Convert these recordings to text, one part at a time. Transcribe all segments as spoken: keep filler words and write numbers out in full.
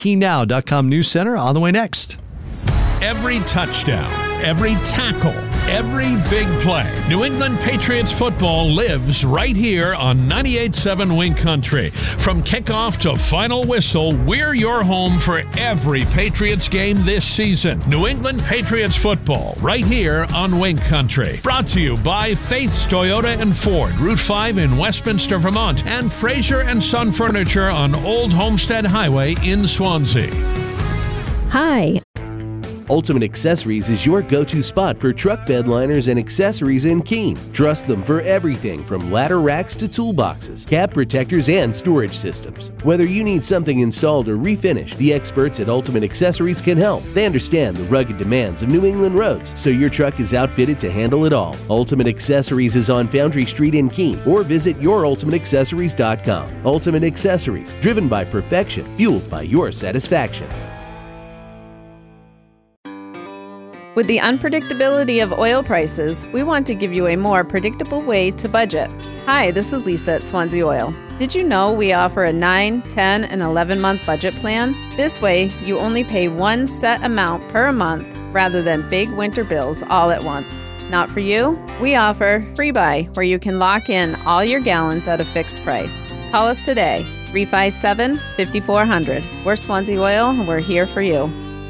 Keen Now dot com News Center on the way next. Every touchdown, every tackle, every big play. New England Patriots football lives right here on ninety-eight point seven Wink Country. From kickoff to final whistle, we're your home for every Patriots game this season. New England Patriots football right here on Wink Country. Brought to you by Faith's Toyota and Ford, Route five in Westminster, Vermont, and Fraser and Son Furniture on Old Homestead Highway in Swansea. Hi. Ultimate Accessories is your go-to spot for truck bed liners and accessories in Keene. Trust them for everything from ladder racks to toolboxes, cab protectors, and storage systems. Whether you need something installed or refinished, the experts at Ultimate Accessories can help. They understand the rugged demands of New England roads, so your truck is outfitted to handle it all. Ultimate Accessories is on Foundry Street in Keene, or visit your ultimate accessories dot com. Ultimate Accessories, driven by perfection, fueled by your satisfaction. With the unpredictability of oil prices, we want to give you a more predictable way to budget. Hi, this is Lisa at Swansea Oil. Did you know we offer a nine, ten, and eleven-month budget plan? This way, you only pay one set amount per month rather than big winter bills all at once. Not for you? We offer Free Buy, where you can lock in all your gallons at a fixed price. Call us today, three five seven, five four zero zero. We're Swansea Oil, and we're here for you.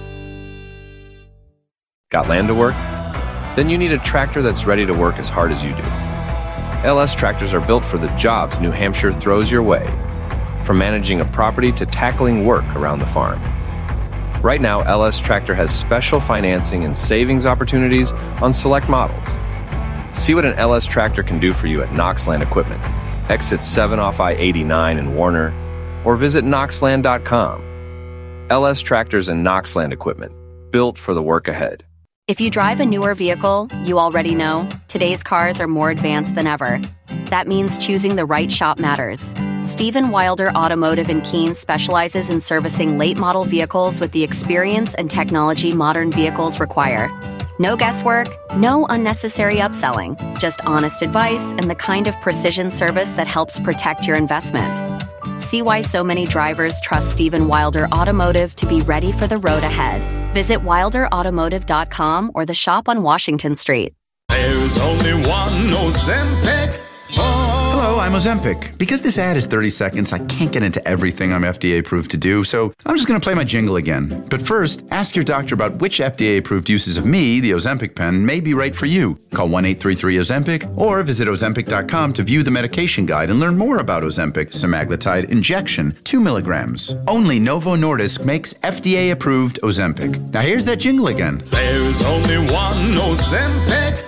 Got land to work? Then you need a tractor that's ready to work as hard as you do. L S tractors are built for the jobs New Hampshire throws your way, from managing a property to tackling work around the farm. Right now, L S Tractor has special financing and savings opportunities on select models. See what an L S Tractor can do for you at Knox Land Equipment, exit seven off I eighty-nine in Warner, or visit knox land dot com. L S Tractors and Knox Land Equipment, built for the work ahead. If you drive a newer vehicle, you already know today's cars are more advanced than ever. That means choosing the right shop matters. Stephen Wilder Automotive in Keene specializes in servicing late-model vehicles with the experience and technology modern vehicles require. No guesswork, no unnecessary upselling, just honest advice and the kind of precision service that helps protect your investment. See why so many drivers trust Stephen Wilder Automotive to be ready for the road ahead. Visit wilder automotive dot com or the shop on Washington Street. There's only one Ozempic. Hello, I'm Ozempic. Because this ad is thirty seconds, I can't get into everything I'm F D A approved to do, so I'm just going to play my jingle again. But first, ask your doctor about which F D A approved uses of me, the Ozempic pen, may be right for you. Call one eight three three Ozempic or visit ozempic dot com to view the medication guide and learn more about Ozempic semaglutide injection, two milligrams. Only Novo Nordisk makes F D A approved Ozempic. Now here's that jingle again. There's only one Ozempic.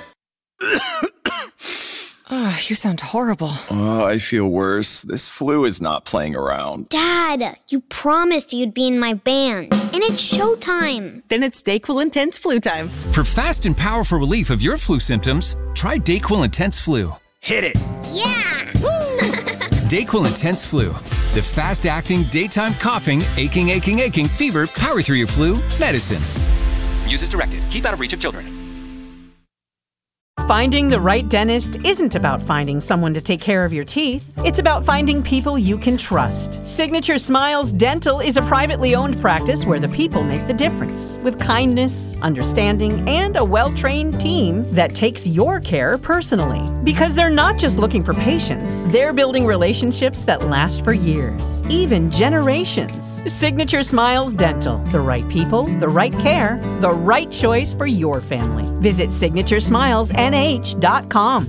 Oh, you sound horrible. Oh, I feel worse. This flu is not playing around. Dad, you promised you'd be in my band. And it's showtime. Then it's DayQuil Intense Flu time. For fast and powerful relief of your flu symptoms, try DayQuil Intense Flu. Hit it. Yeah! DayQuil Intense Flu. The fast-acting, daytime coughing, aching, aching, aching, fever, power through your flu medicine. Use as directed. Keep out of reach of children. Finding the right dentist isn't about finding someone to take care of your teeth. It's about finding people you can trust. Signature Smiles Dental is a privately owned practice where the people make the difference, with kindness, understanding, and a well-trained team that takes your care personally. Because they're not just looking for patients, they're building relationships that last for years, even generations. Signature Smiles Dental. The right people, the right care, the right choice for your family. Visit Signature Smiles N H dot com.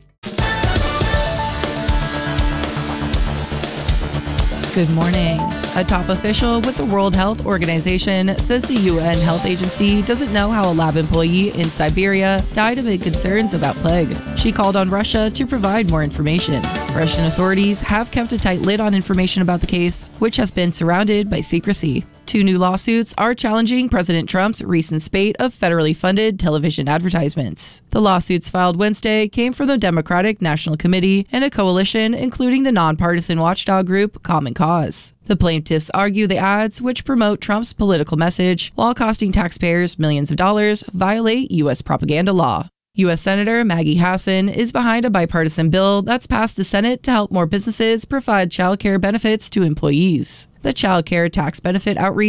Good morning. A top official with the World Health Organization says the U N Health Agency doesn't know how a lab employee in Siberia died amid concerns about plague. She called on Russia to provide more information. Russian authorities have kept a tight lid on information about the case, which has been surrounded by secrecy. Two new lawsuits are challenging President Trump's recent spate of federally funded television advertisements. The lawsuits filed Wednesday came from the Democratic National Committee and a coalition including the nonpartisan watchdog group Common Cause. The plaintiffs argue the ads, which promote Trump's political message while costing taxpayers millions of dollars, violate U S propaganda law. U S Senator Maggie Hassan is behind a bipartisan bill that's passed the Senate to help more businesses provide child care benefits to employees. The child care tax benefit outreach